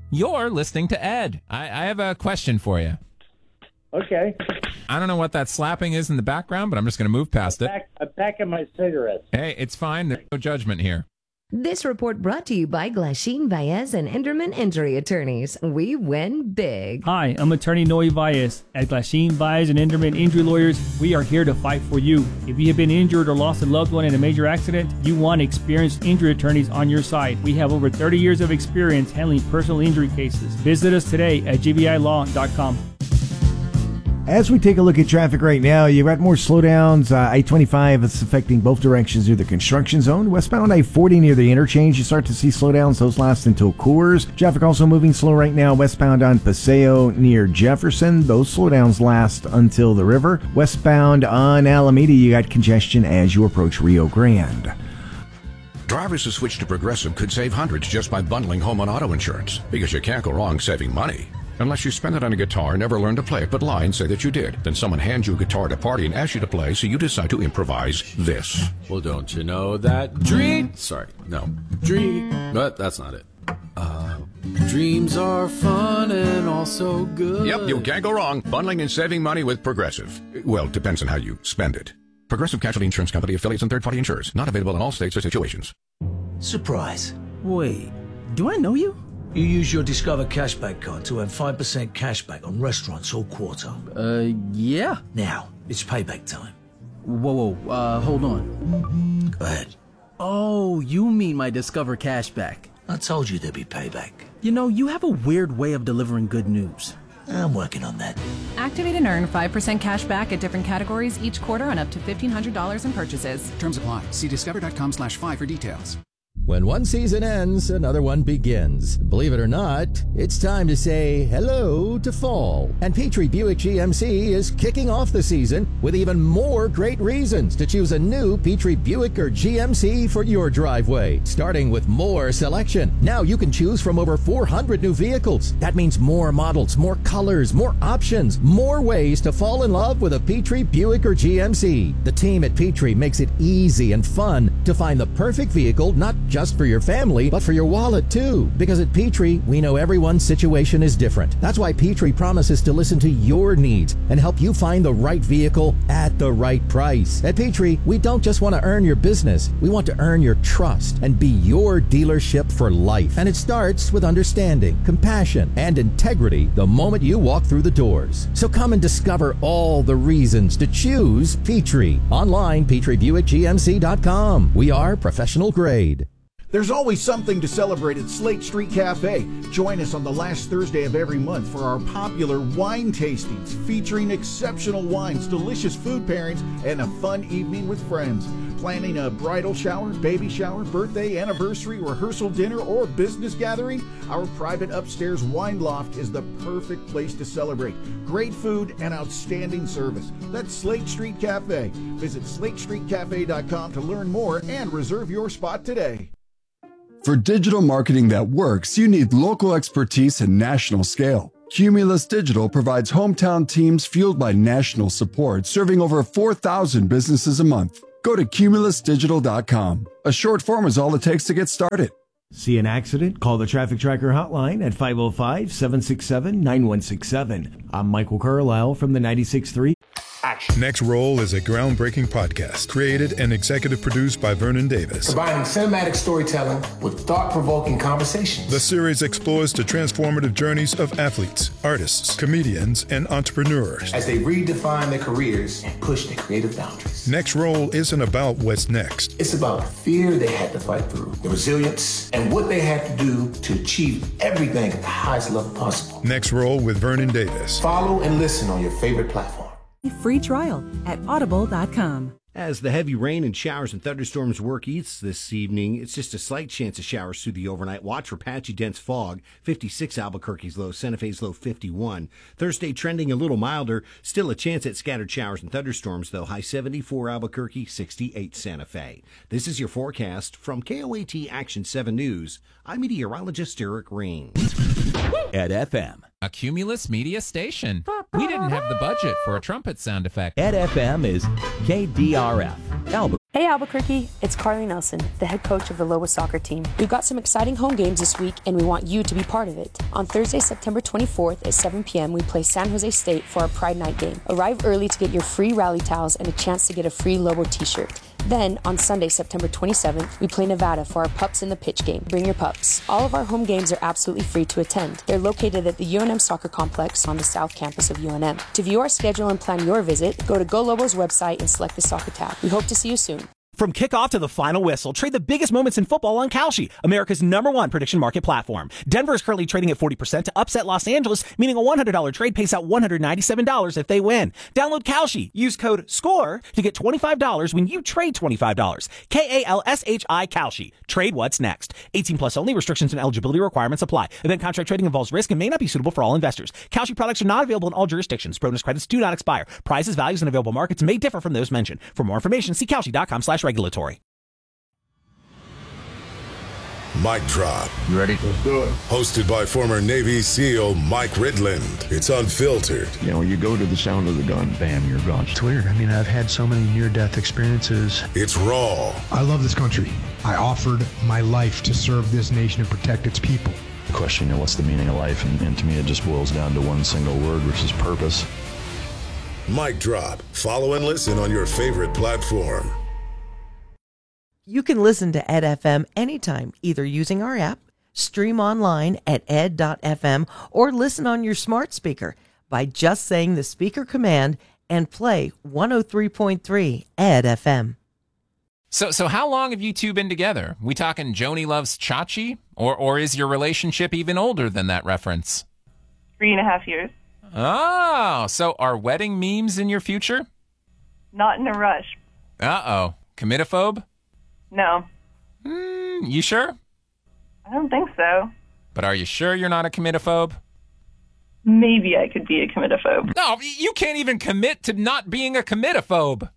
You're listening to Ed. I have a question for you. Okay. I don't know what that slapping is in the background, but I'm just going to move past it. I'm packing my cigarettes. Hey, it's fine. There's no judgment here. This report brought to you by Glasheen Baez and Enderman Injury Attorneys. We win big. Hi, I'm attorney Noe Baez. At Glasheen Baez and Enderman Injury Lawyers, we are here to fight for you. If you have been injured or lost a loved one in a major accident, you want experienced injury attorneys on your side. We have over 30 years of experience handling personal injury cases. Visit us today at gbilaw.com. As we take a look at traffic right now, you've got more slowdowns. I-25 is affecting both directions through the construction zone. Westbound I-40 near the interchange, you start to see slowdowns. Those last until Coors. Traffic also moving slow right now westbound on Paseo near Jefferson. Those slowdowns last until the river. Westbound on Alameda, you got congestion as you approach Rio Grande. Drivers who switch to Progressive could save hundreds just by bundling home and auto insurance, because you can't go wrong saving money. Unless you spend it on a guitar, never learn to play it, but lie and say that you did. Then someone hands you a guitar at a party and asks you to play, so you decide to improvise this. Well, don't you know that but that's not it. Dreams are fun and also good. Yep, you can't go wrong. Bundling and saving money with Progressive. Well, depends on how you spend it. Progressive Casualty Insurance Company, affiliates, and third-party insurers. Not available in all states or situations. Surprise. Wait, do I know you? You use your Discover Cashback card to earn 5% cashback on restaurants all quarter. Yeah. Now, it's payback time. Whoa, hold on. Go ahead. Oh, you mean my Discover Cashback. I told you there'd be payback. You know, you have a weird way of delivering good news. I'm working on that. Activate and earn 5% cash back at different categories each quarter on up to $1,500 in purchases. Terms apply. See discover.com/5 for details. When one season ends, another one begins. Believe it or not, it's time to say hello to fall. And Petrie Buick GMC is kicking off the season with even more great reasons to choose a new Petrie Buick or GMC for your driveway. Starting with more selection. Now you can choose from over 400 new vehicles. That means more models, more colors, more options, more ways to fall in love with a Petrie Buick or GMC. The team at Petrie makes it easy and fun to find the perfect vehicle, not just for your family, but for your wallet too. Because at Petrie, we know everyone's situation is different. That's why Petrie promises to listen to your needs and help you find the right vehicle at the right price. At Petrie, we don't just want to earn your business, we want to earn your trust and be your dealership for life. And it starts with understanding, compassion, and integrity the moment you walk through the doors. So come and discover all the reasons to choose Petrie. Online, PetrieBuickGMC.com. We are professional grade. There's always something to celebrate at Slate Street Cafe. Join us on the last Thursday of every month for our popular wine tastings featuring exceptional wines, delicious food pairings, and a fun evening with friends. Planning a bridal shower, baby shower, birthday, anniversary, rehearsal dinner, or business gathering? Our private upstairs wine loft is the perfect place to celebrate. Great food and outstanding service. That's Slate Street Cafe. Visit SlateStreetCafe.com to learn more and reserve your spot today. For digital marketing that works, you need local expertise and national scale. Cumulus Digital provides hometown teams fueled by national support, serving over 4,000 businesses a month. Go to cumulusdigital.com. A short form is all it takes to get started. See an accident? Call the Traffic Tracker hotline at 505-767-9167. I'm Michael Carlisle from the 96.3. Action. Next Roll is a groundbreaking podcast created and executive produced by Vernon Davis. Combining cinematic storytelling with thought-provoking conversations. The series explores the transformative journeys of athletes, artists, comedians, and entrepreneurs as they redefine their careers and push their creative boundaries. Next Roll isn't about what's next. It's about the fear they had to fight through, the resilience, and what they had to do to achieve everything at the highest level possible. Next Roll with Vernon Davis. Follow and listen on your favorite platform. Free trial at audible.com. As the heavy rain and showers and thunderstorms work east this evening, it's just a slight chance of showers through the overnight. Watch for patchy dense fog. 56 Albuquerque's low, Santa Fe's low 51. Thursday trending a little milder. Still a chance at scattered showers and thunderstorms, though. High 74 Albuquerque, 68 Santa Fe. This is your forecast from KOAT Action 7 News. I'm meteorologist Eric Rain. Ed FM, a Cumulus media station. We didn't have the budget for a trumpet sound effect. Ed FM is KDRF. Hey Albuquerque, it's Carly Nelson, the head coach of the Lobos soccer team. We've got some exciting home games this week and we want you to be part of it. On Thursday, September 24th at 7 p.m. we play San Jose State for our Pride Night game. Arrive early to get your free rally towels and a chance to get a free Lobo t-shirt. Then, on Sunday, September 27th, we play Nevada for our Pups in the Pitch game. Bring your pups. All of our home games are absolutely free to attend. They're located at the UNM Soccer Complex on the south campus of UNM. To view our schedule and plan your visit, go to Go Lobos website and select the soccer tab. We hope to see you soon. From kickoff to the final whistle, trade the biggest moments in football on Kalshi, America's #1 prediction market platform. Denver is currently trading at 40% to upset Los Angeles, meaning a $100 trade pays out $197 if they win. Download Kalshi. Use code SCORE to get $25 when you trade $25. Kalshi Kalshi. Trade what's next. 18 plus only. Restrictions and eligibility requirements apply. Event contract trading involves risk and may not be suitable for all investors. Kalshi products are not available in all jurisdictions. Bonus credits do not expire. Prices, values, and available markets may differ from those mentioned. For more information, see Kalshi.com/regulatory. Mic Drop. You ready? Let's do it. Hosted by former Navy SEAL Mike Ridland. It's unfiltered. You know, you go to the sound of the gun, bam, you're gone. It's weird. I mean, I've had so many near-death experiences. It's raw. I love this country. I offered my life to serve this nation and protect its people. The question, you know, what's the meaning of life? And to me, it just boils down to one single word, which is purpose. Mic Drop. Follow and listen on your favorite platform. You can listen to Ed FM anytime, either using our app, stream online at ed.fm, or listen on your smart speaker by just saying the speaker command and play 103.3 Ed FM. So how long have you two been together? We talking Joni loves Chachi? Or is your relationship even older than that reference? 3.5 years. Oh, so are wedding memes in your future? Not in a rush. Uh-oh. Committophobe? No. You sure? I don't think so. But are you sure you're not a committophobe? Maybe I could be a committophobe. No, you can't even commit to not being a committophobe.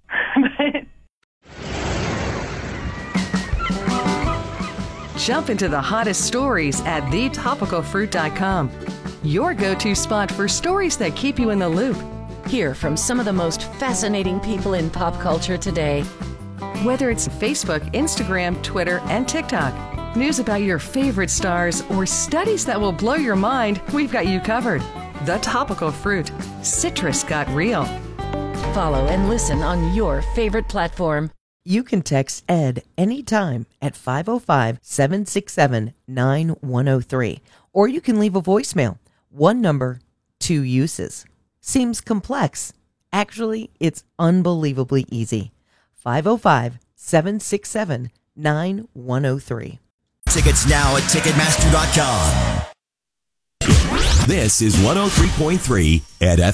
Jump into the hottest stories at thetopicalfruit.com. Your go-to spot for stories that keep you in the loop. Hear from some of the most fascinating people in pop culture today. Whether it's Facebook, Instagram, Twitter, and TikTok, news about your favorite stars, or studies that will blow your mind, we've got you covered. The Topical Fruit. Citrus got real. Follow and listen on your favorite platform. You can text Ed anytime at 505-767-9103. Or you can leave a voicemail. One number, two uses. Seems complex. Actually, it's unbelievably easy. 505-767-9103. Tickets now at Ticketmaster.com. This is 103.3 Ed FM.